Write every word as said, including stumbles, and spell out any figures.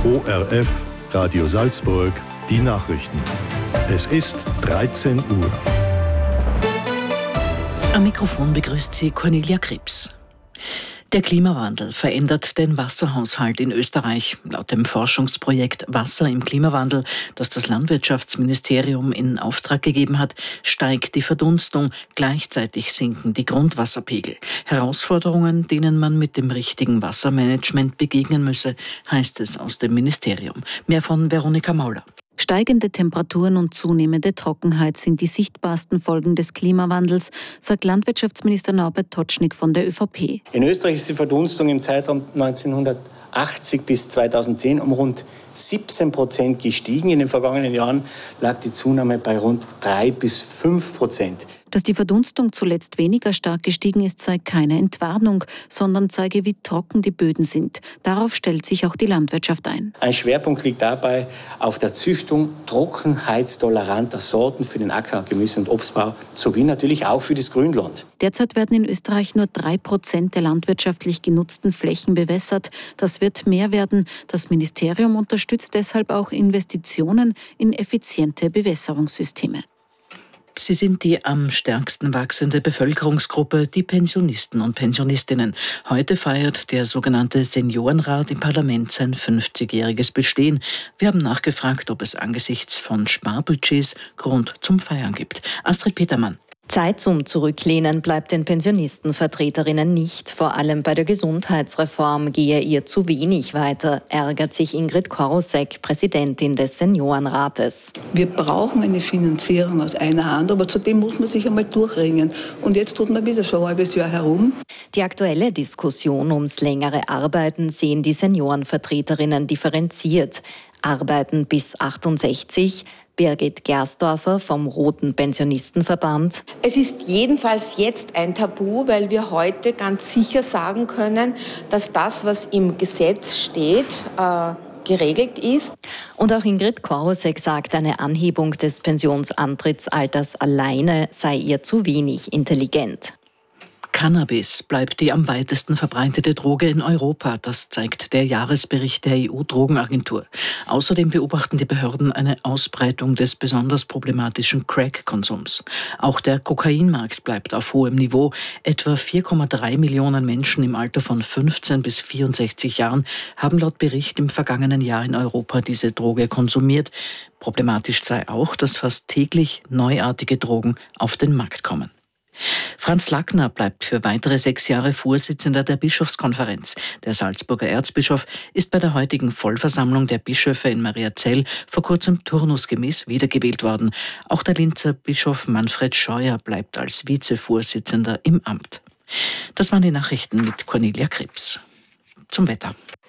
O R F, Radio Salzburg, die Nachrichten. Es ist dreizehn Uhr. Am Mikrofon begrüßt Sie Cornelia Krebs. Der Klimawandel verändert den Wasserhaushalt in Österreich. Laut dem Forschungsprojekt Wasser im Klimawandel, das das Landwirtschaftsministerium in Auftrag gegeben hat, steigt die Verdunstung. Gleichzeitig sinken die Grundwasserpegel. Herausforderungen, denen man mit dem richtigen Wassermanagement begegnen müsse, heißt es aus dem Ministerium. Mehr von Veronika Mauler. Steigende Temperaturen und zunehmende Trockenheit sind die sichtbarsten Folgen des Klimawandels, sagt Landwirtschaftsminister Norbert Totschnig von der ÖVP. In Österreich ist die Verdunstung im Zeitraum neunzehnhundertachtzig bis zweitausendzehn um rund siebzehn Prozent gestiegen. In den vergangenen Jahren lag die Zunahme bei rund drei bis fünf Prozent. Dass die Verdunstung zuletzt weniger stark gestiegen ist, sei keine Entwarnung, sondern zeige, wie trocken die Böden sind. Darauf stellt sich auch die Landwirtschaft ein. Ein Schwerpunkt liegt dabei auf der Züchtung trockenheitstoleranter Sorten für den Acker-, Gemüse- und Obstbau sowie natürlich auch für das Grünland. Derzeit werden in Österreich nur drei Prozent der landwirtschaftlich genutzten Flächen bewässert. Das wird mehr werden. Das Ministerium unterstützt deshalb auch Investitionen in effiziente Bewässerungssysteme. Sie sind die am stärksten wachsende Bevölkerungsgruppe, die Pensionisten und Pensionistinnen. Heute feiert der sogenannte Seniorenrat im Parlament sein fünfzigjähriges Bestehen. Wir haben nachgefragt, ob es angesichts von Sparbudgets Grund zum Feiern gibt. Astrid Petermann. Zeit zum Zurücklehnen bleibt den Pensionistenvertreterinnen nicht. Vor allem bei der Gesundheitsreform gehe ihr zu wenig weiter, ärgert sich Ingrid Korosek, Präsidentin des Seniorenrates. Wir brauchen eine Finanzierung aus einer Hand, aber zudem muss man sich einmal durchringen. Und jetzt tut man wieder schon ein halbes Jahr herum. Die aktuelle Diskussion ums längere Arbeiten sehen die Seniorenvertreterinnen differenziert. Arbeiten bis achtundsechzig, Birgit Gersdorfer vom Roten Pensionistenverband. Es ist jedenfalls jetzt ein Tabu, weil wir heute ganz sicher sagen können, dass das, was im Gesetz steht, äh, geregelt ist. Und auch Ingrid Korosek sagt, eine Anhebung des Pensionsantrittsalters alleine sei ihr zu wenig intelligent. Cannabis bleibt die am weitesten verbreitete Droge in Europa. Das zeigt der Jahresbericht der E U-Drogenagentur. Außerdem beobachten die Behörden eine Ausbreitung des besonders problematischen Crack-Konsums. Auch der Kokainmarkt bleibt auf hohem Niveau. Etwa vier Komma drei Millionen Menschen im Alter von fünfzehn bis vierundsechzig Jahren haben laut Bericht im vergangenen Jahr in Europa diese Droge konsumiert. Problematisch sei auch, dass fast täglich neuartige Drogen auf den Markt kommen. Franz Lackner bleibt für weitere sechs Jahre Vorsitzender der Bischofskonferenz. Der Salzburger Erzbischof ist bei der heutigen Vollversammlung der Bischöfe in Mariazell vor kurzem turnusgemäß wiedergewählt worden. Auch der Linzer Bischof Manfred Scheuer bleibt als Vizevorsitzender im Amt. Das waren die Nachrichten mit Cornelia Krebs. Zum Wetter.